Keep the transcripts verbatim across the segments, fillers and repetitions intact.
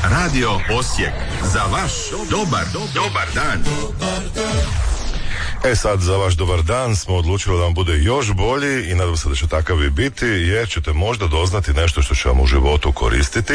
Radio Osijek. Za vaš dobar, dobar dan. E sad, za vaš dobar dan smo odlučili da vam bude još bolji i nadam se da će takav i biti, jer ćete možda doznati nešto što će vam u životu koristiti,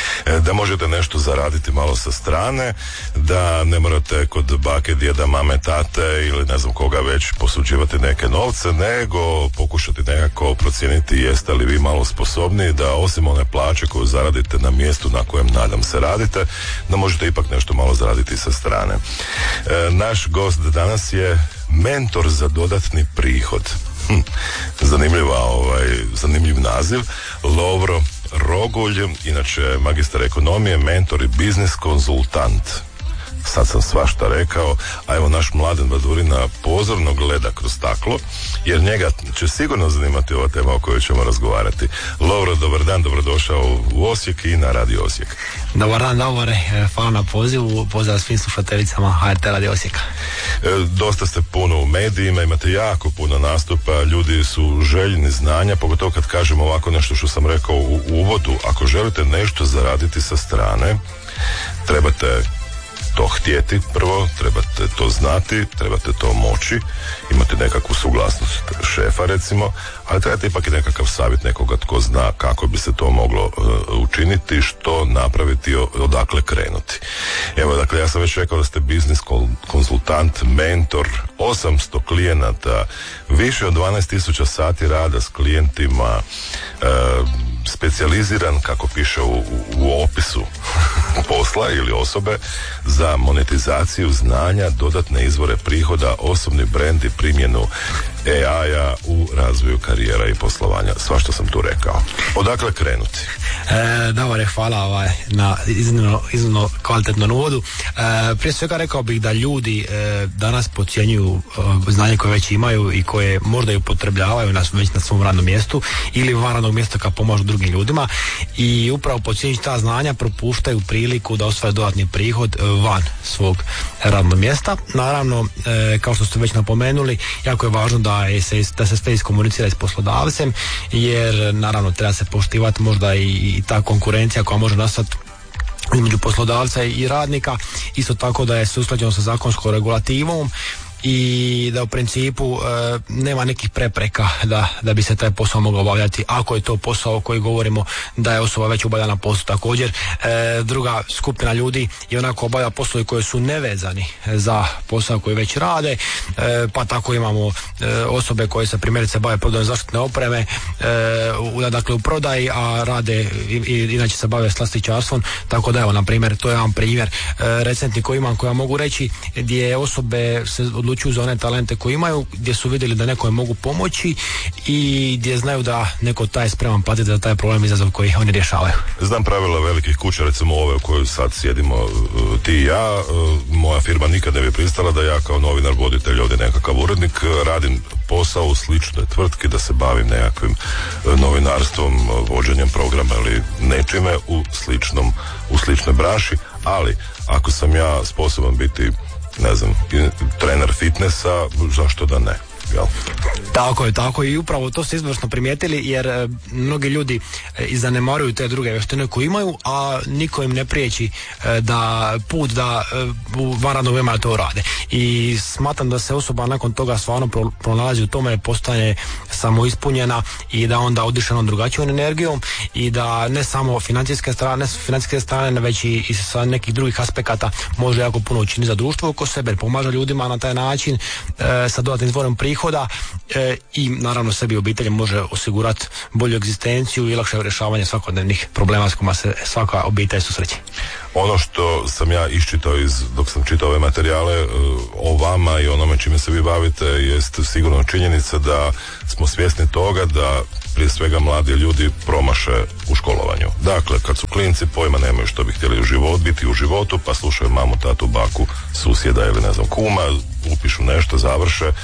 da možete nešto zaraditi malo sa strane, da ne morate kod bake, djeda, mame, tate ili ne znam koga već posuđivati neke novce, nego pokušati nekako procijeniti jeste li vi malo sposobniji da osim one plaće koju zaradite na mjestu na kojem nadam se radite, da možete ipak nešto malo zaraditi sa strane. E, naš gost danas je mentor za dodatni prihod. Hm, zanimljiva, ovaj, zanimljiv naziv. Lovro Rogulj, inače magistar ekonomije, mentor i biznis konzultant. Sad sam svašta rekao, a evo naš Mladen Badurina pozorno gleda kroz staklo, jer njega će sigurno zanimati ova tema o kojoj ćemo razgovarati. Lovro, dobar dan, dobrodošao u Osijek i na Radio Osijek. Dobar dan, Davore, hvala na pozivu, pozdrav svim slušateljicama H R T Radio Osijeka. E, dosta ste puno u medijima, imate jako puno nastupa, ljudi su željni znanja, pogotovo kad kažemo ovako nešto što sam rekao u uvodu. Ako želite nešto zaraditi sa strane, trebate to htjeti prvo, trebate to znati, trebate to moći, imate nekakvu suglasnost šefa recimo, ali trebate ipak i nekakav savjet nekoga tko zna kako bi se to moglo uh, učiniti, što napraviti, odakle krenuti. Evo, dakle, ja sam već rekao da ste biznis konzultant, mentor, osamsto klijenata, više od dvanaest tisuća sati rada s klijentima, uh, specijaliziran, kako piše u, u, u opisu posla ili osobe, za monetizaciju znanja, dodatne izvore prihoda, osobni brend i primjenu A I-a u razvoju karijera i poslovanja. Sva što sam tu rekao. Odakle krenuti? E, Davore, hvala ovaj, na iznimno, iznimno kvalitetnom uvodu. E, prije svega rekao bih da ljudi e, danas podcjenjuju e, znanje koje već imaju i koje možda i upotrebljavaju na, već na svom radnom mjestu ili van radnog mjesta kad pomažu drugim ljudima, i upravo podcjenjujući ta znanja propuštaju priliku da ostvare dodatni prihod van svog radnog mjesta. Naravno, e, kao što ste već napomenuli, jako je važno da Da se, da se sve iskomunicira s poslodavcem, jer naravno treba se poštivati možda i, i ta konkurencija koja može nastati između poslodavca i radnika, isto tako da je se usklađeno sa zakonskom regulativom i da u principu e, nema nekih prepreka da, da bi se taj posao mogao obavljati, ako je to posao koji govorimo da je osoba već obavlja na poslu. Također e, druga skupina ljudi je onako obavlja poslove koji su nevezani za posao koji već rade, e, pa tako imamo e, osobe koje se primjerice bave prodajom zaštitne opreme, e, u, dakle u prodaji, a rade i, i, inače se bave slastičarstvom, tako da evo, na primjer, to je jedan primjer e, recentni koji imam, koja mogu reći, gdje osobe se odlučuju za one talente koje imaju, gdje su vidjeli da nekome mogu pomoći i gdje znaju da neko taj spreman platiti za taj problem, izazov koji oni rješavaju. Znam pravila velikih kuća, recimo ove u kojoj sad sjedimo ti i ja, moja firma nikad ne bi pristala da ja kao novinar, voditelj, ovdje nekakav urednik, radim posao u sličnoj tvrtki, da se bavim nekakvim novinarstvom, vođenjem programa ili nečime u sličnom, u sličnoj branši, ali ako sam ja sposoban biti, ne znam, trener fitnessa, zašto da ne? Jel? Tako je, tako i upravo to ste izvrsno primijetili, jer e, mnogi ljudi e, i zanemaruju te druge vještine koje imaju, a niko im ne priječi e, da put da e, u van radnog vremena to rade. I smatram da se osoba nakon toga stvarno pro, pronalazi u tome, postane samoispunjena i da onda odiše onom drugačijom energijom i da ne samo financijske strane, financijske strane, već i, i sa nekih drugih aspekata može jako puno učiniti za društvo oko sebe, pomaže ljudima na taj način e, sa dodatnim izvorom prihoda e, i naravno sebi i obitelji može osigurati bolju egzistenciju i lakše rješavanje svakodnevnih problema s kojima se svaka obitelj susreće. Ono što sam ja iščitao iz, dok sam čitao ove materijale o vama i onome čime se vi bavite, jest sigurno činjenica da smo svjesni toga da prije svega mladi ljudi promaše u školovanju. Dakle, kad su klinci, pojma nemaju što bi htjeli u život, biti u životu, pa slušaju mamu, tatu, baku, susjeda ili ne znam kuma, upišu nešto, završe,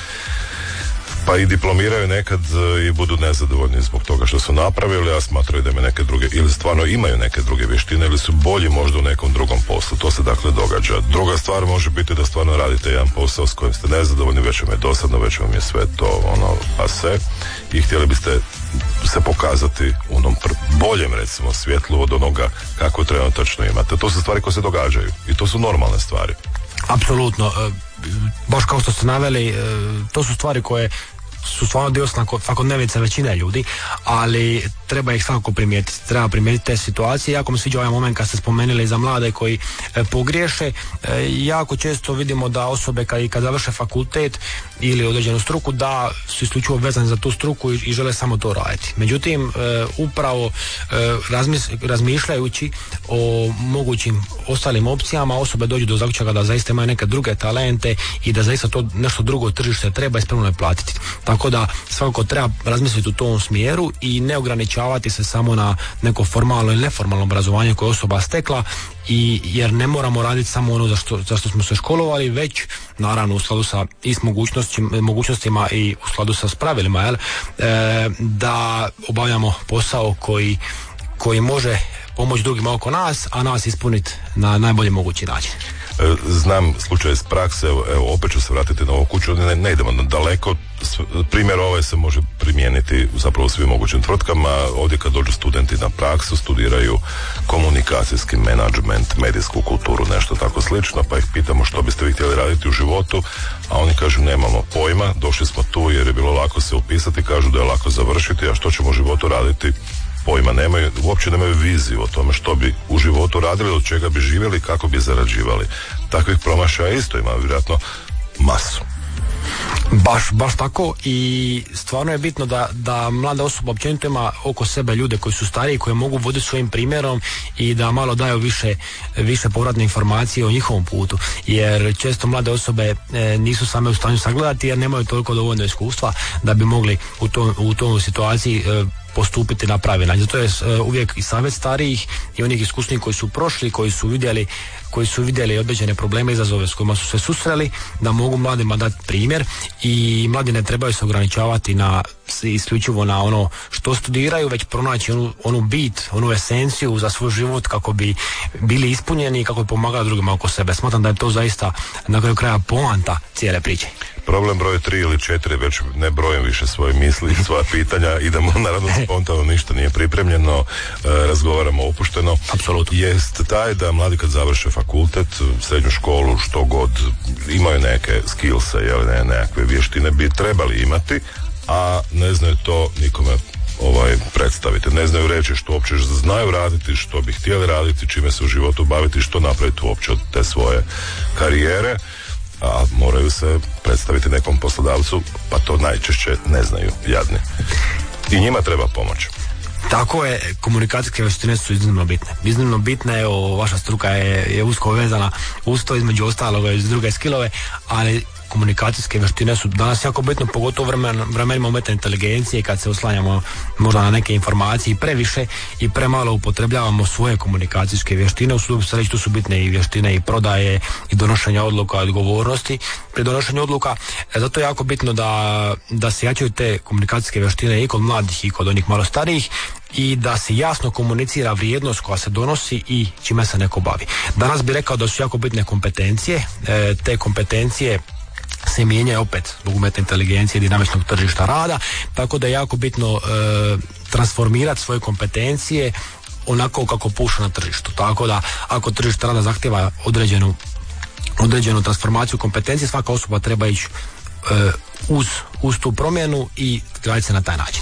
pa i diplomiraju nekad i budu nezadovoljni zbog toga što su napravili, a smatraju da imaju neke druge, ili stvarno imaju neke druge vještine, ili su bolji možda u nekom drugom poslu. To se dakle događa. Druga stvar može biti da stvarno radite jedan posao s kojim ste nezadovoljni, već vam je dosadno, već vam je sve to ono pase i htjeli biste se pokazati u onom pr- boljem, recimo, svjetlu od onoga kako trenutačno imate. To su stvari koje se događaju i to su normalne stvari. Apsolutno. Baš kao što ste naveli, to su stvari koje su stvarno dio svakodnevnice većine ljudi, ali treba ih svakako primijetiti. Treba primijetiti te situacije. Jako mi sviđa ovaj moment kad ste spomenuli za mlade koji e, pogriješe. E, jako često vidimo da osobe kad, kad završe fakultet ili određenu struku, da su isključivo vezani za tu struku i, i žele samo to raditi. Međutim, e, upravo e, razmis, razmišljajući o mogućim ostalim opcijama, osobe dođu do zaključaka da zaista imaju neke druge talente i da zaista to nešto drugo tržište treba ispravno platiti. Tako da svakako treba razmisliti u tom smjeru i ne ograničavati se samo na neko formalno ili neformalno obrazovanje koje osoba stekla, i jer ne moramo raditi samo ono za što, za što smo se školovali, već naravno u skladu sa i s mogućnostima, mogućnostima i u skladu sa pravilima, jel, e, da obavljamo posao koji, koji može pomoći drugima oko nas, a nas ispuniti na najbolji mogući način. Znam slučaj iz prakse, evo opet ću se vratiti na ovu kuću, ne, ne idemo daleko, primjer ovaj se može primijeniti zapravo u svim mogućim tvrtkama. Ovdje kad dođu studenti na praksu, studiraju komunikacijski menadžment, medijsku kulturu, nešto tako slično, pa ih pitamo što biste vi htjeli raditi u životu, a oni kažu nemamo pojma, došli smo tu jer je bilo lako se upisati, kažu da je lako završiti, a što ćemo u životu raditi? Pojma nemaju, uopće nemaju viziju o tome što bi u životu radili, od čega bi živjeli, kako bi zarađivali. Takvih promašaja isto ima vjerojatno masu. Baš, baš tako, i stvarno je bitno da, da mlada osoba općenito ima oko sebe ljude koji su stariji, koji mogu voditi svojim primjerom i da malo daju više, više povratne informacije o njihovom putu, jer često mlade osobe e, nisu same u stanju sagledati jer nemaju toliko dovoljno iskustva da bi mogli u tom, u tom situaciji e, postupiti na pravi način. Zato je uh, uvijek i savjet starijih i onih iskusnih koji su prošli, koji su vidjeli koji su vidjeli određene probleme i izazove s kojima su se susreli, da mogu mladima dati primjer, i mladi ne trebaju se ograničavati na isključivo na ono što studiraju, već pronaći onu, onu bit, onu esenciju za svoj život kako bi bili ispunjeni i kako bi pomagali drugima oko sebe. Smatram da je to zaista na kraju kraja poanta cijele priče. Problem broj tri ili četiri, već ne brojim više svoje misli i svoja pitanja, idemo naravno spontano, ništa nije pripremljeno, razgovaramo opušteno. Apsolutno. Jest taj da mladi kad završe fakultet, srednju školu, što god, imaju neke skillse, jel, ne, nekakve vještine bi trebali imati, a ne znaju to nikome ovaj, predstaviti. Ne znaju reći što uopće znaju raditi, što bi htjeli raditi, čime se u životu baviti, što napraviti uopće od te svoje karijere, a moraju se predstaviti nekom poslodavcu, pa to najčešće ne znaju, jadni. I njima treba pomoć. Tako je, komunikacijske vještine su iznimno bitne. Iznimno bitne, evo, vaša struka je, je usko vezana uz to, između ostaloga i druge skillove, ali komunikacijske vještine su danas jako bitno, pogotovo vremen, vremenima umjetne inteligencije, kad se oslanjamo možda na neke informacije i previše i premalo upotrebljavamo svoje komunikacijske vještine. U sudu se reći, tu su bitne i vještine i prodaje i donošenja odluka, odgovornosti pri donošenju odluka. E, zato je jako bitno da, da se jačaju te komunikacijske vještine i kod mladih i kod onih malo starijih, i da se jasno komunicira vrijednost koja se donosi i čime se neko bavi. Danas bih rekao da su jako bitne kompetencije. E, te kompetencije se mijenjaju opet zbog umjetne inteligencije i dinamičnog tržišta rada, tako da je jako bitno e, transformirati svoje kompetencije onako kako puša na tržištu. Tako da ako tržište rada zahtjeva određenu određenu transformaciju kompetencije, svaka osoba treba ići e, uz, uz tu promjenu i graditi se na taj način.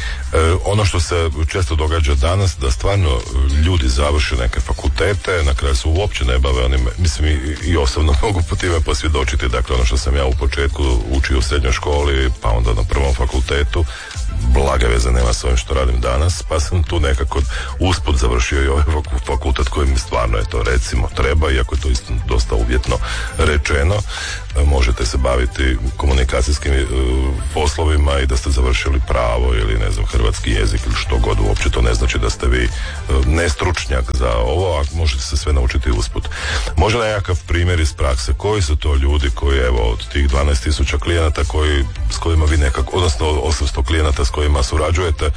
E, ono što se često događa danas, da stvarno ljudi završe neke fakultete, na kraju se uopće ne bave onim, mislim i, i osobno mogu po time posvjedočiti, dakle ono što sam ja u početku učio u srednjoj školi, pa onda na prvom fakultetu, blage veze nema s ovim što radim danas, pa sam tu nekako usput završio i ovaj fakultet koji mi stvarno je to recimo treba, iako je to isto dosta uvjetno rečeno. Možete se baviti komunikacijskim uh, poslovima i da ste završili pravo ili ne znam hrvatski jezik ili što god, uopće to ne znači da ste vi uh, nestručnjak za ovo, a možete se sve naučiti usput. Može nekakav primjer iz prakse, koji su to ljudi koji evo od tih dvanaest tisuća klijenata koji, s kojima vi nekako, odnosno osamsto klijenata s kojima surađujete,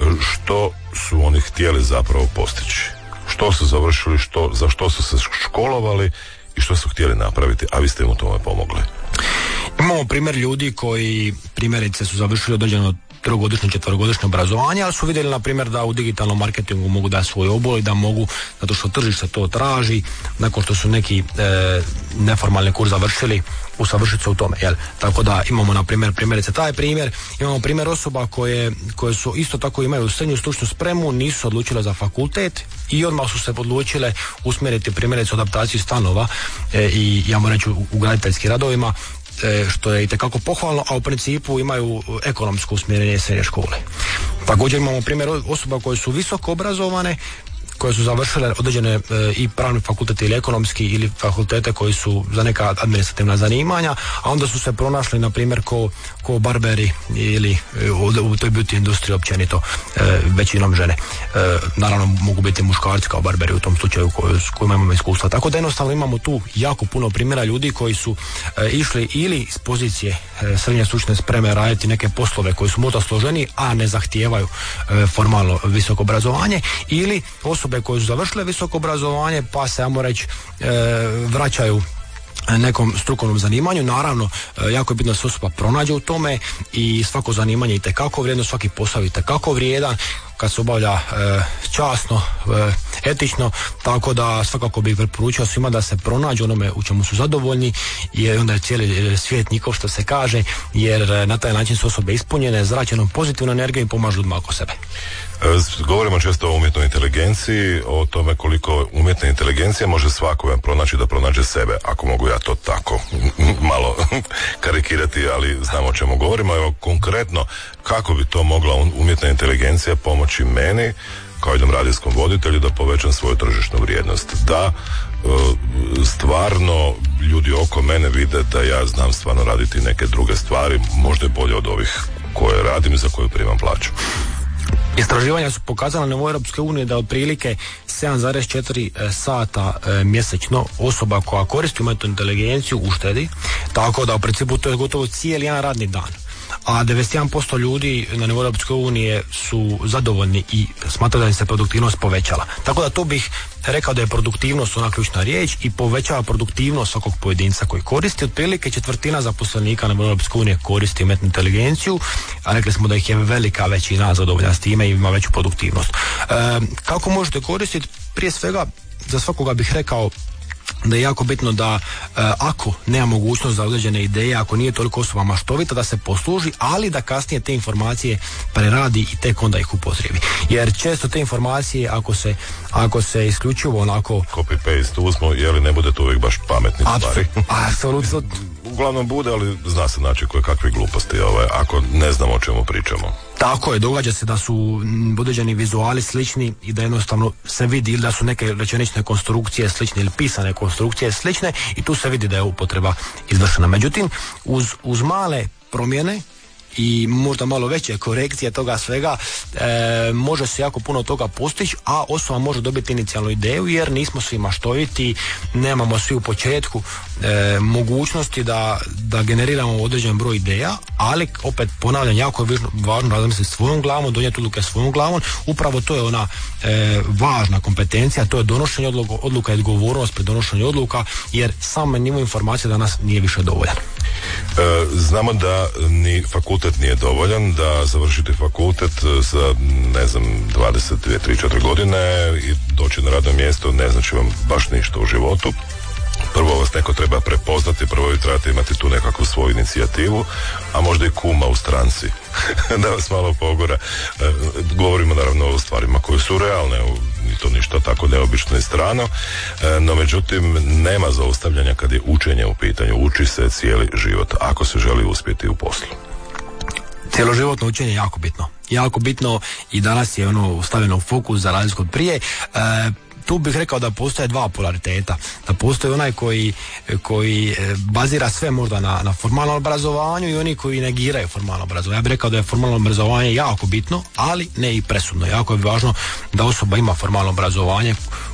što su oni htjeli zapravo postići? Što su završili, što, za što su se školovali i što su htjeli napraviti, a vi ste im u tome pomogli? Imamo primjer ljudi koji primjerice su završili određeno trogodišnje, četverogodišnje obrazovanje, ali su vidjeli na primjer da u digitalnom marketingu mogu dati svoj obol i da mogu, zato što tržište to traži, nakon što su neki e, neformalni kurs završili, usavršiti se u tome, jel? Tako da imamo na primjer, primjerice taj primjer, imamo primjer osoba koje, koje su isto tako imaju srednju stručnu spremu, nisu se odlučile za fakultet i odmah su se odlučile usmjeriti primjerice adaptaciju stanova e, i ja moram reći u, u graditeljskim radovima, e, što je itekako pohvalno, a u principu imaju ekonomsko usmjerenje srednje škole. Također imamo primjer osoba koje su visoko obrazovane, koje su završile određene e, i pravni fakultet ili ekonomski ili fakultete koji su za neka administrativna zanimanja, a onda su se pronašli na primjer ko, ko barberi ili e, u, u toj beauty industriji općenito e, većinom žene. E, naravno mogu biti muškarci kao barberi u tom slučaju koji, s kojima imamo iskustva. Tako da jednostavno imamo tu jako puno primjera ljudi koji su e, išli ili s pozicije e, srednje stručne spreme raditi neke poslove koji su možda složeni, a ne zahtijevaju e, formalno visoko obrazovanje, ili osobe koje su završile visoko obrazovanje pa se, ajmo reći, e, vraćaju nekom strukovnom zanimanju. Naravno, e, jako je bitno da se osoba pronađe u tome i svako zanimanje je itekako vrijedno, svaki posao je itekako vrijedan kad se obavlja e, časno, e, etično, tako da svakako bih preporučio svima da se pronađu onome u čemu su zadovoljni, jer onda je cijeli svijet njihov, što se kaže, jer na taj način su osobe ispunjene zračenom pozitivnom energijom i pomažu ljudima oko sebe. Govorimo često o umjetnoj inteligenciji, o tome koliko umjetna inteligencija može svako pronaći da pronađe sebe, ako mogu ja to tako malo karikirati, ali znamo o čemu govorimo. Evo konkretno, kako bi to mogla umjetna inteligencija pomoći meni kao jednom radijskom voditelju da povećam svoju tržišnu vrijednost, da stvarno ljudi oko mene vide da ja znam stvarno raditi neke druge stvari, možda bolje od ovih koje radim i za koju primam plaću. Istraživanja su pokazala na nivou Europske unije da otprilike sedam zarez četiri sata e, mjesečno osoba koja koristi umjetnu inteligenciju uštedi, tako da u principu to je gotovo cijeli jedan radni dan. A devedeset jedan posto ljudi na nivou Europske unije su zadovoljni i smatraju da im se produktivnost povećala. Tako da to bih rekao da je produktivnost ona ključna riječ i povećava produktivnost svakog pojedinca koji koristi. Otprilike četvrtina zaposlenika na nivou Europske unije koristi umjetnu inteligenciju, a rekli smo da ih je velika većina zadovoljna s time i ima veću produktivnost. E, kako možete koristiti? Prije svega, za svakoga bih rekao da je jako bitno da e, ako nema mogućnost za određene ideje, ako nije toliko osoba maštovita, da se posluži, ali da kasnije te informacije preradi i tek onda ih upotrijebi. Jer često te informacije, ako se, ako se isključivo onako copy-paste uzmu, je li ne bude to uvijek baš pametni stvari? Apsolutno. Uglavnom bude, ali zna se znači koje kakve gluposti, ovaj, ako ne znamo o čemu pričamo. Tako je, događa se da su određeni vizuali slični i da jednostavno se vidi ili da su neke rečenične konstrukcije slične ili pisane konstrukcije slične i tu se vidi da je upotreba izvršena. Međutim, uz, uz male promjene i možda malo veće korekcije toga svega e, može se jako puno toga postići, a osoba može dobiti inicijalnu ideju jer nismo svi maštoviti, nemamo svi u početku e, mogućnosti da, da generiramo određen broj ideja, ali opet ponavljam, jako je važno razmisliti svojom glavom, donijeti odluke svojom glavom. Upravo to je ona e, važna kompetencija, to je donošenje odluka, odluka i odgovornost pri donošenju odluka, jer sam nivo informacije danas nije više dovoljan. E, znamo da ni fakultet nije dovoljan, da završiti fakultet sa, ne znam, dvadeset dvije, tri, četiri godine i doći na radno mjesto ne znači vam baš ništa u životu. Prvo vas neko treba prepoznati, prvo vi trebate imati tu nekakvu svoju inicijativu, a možda i kuma u stranci da vas malo pogura. E, govorimo naravno o stvarima koje su realne, ni to ništa tako neobično i strano, e, no međutim nema zaustavljanja kad je učenje u pitanju. Uči se cijeli život ako se želi uspjeti u poslu. Cjeloživotno učenje je jako bitno. Jako bitno i danas je ono stavljeno u fokus za razliku od prije. E, tu bih rekao da postoje dva polariteta. Da postoji onaj koji, koji bazira sve možda na, na formalnom obrazovanju i oni koji negiraju formalno obrazovanje. Ja bih rekao da je formalno obrazovanje jako bitno, ali ne i presudno. Jako je važno da osoba ima formalno obrazovanje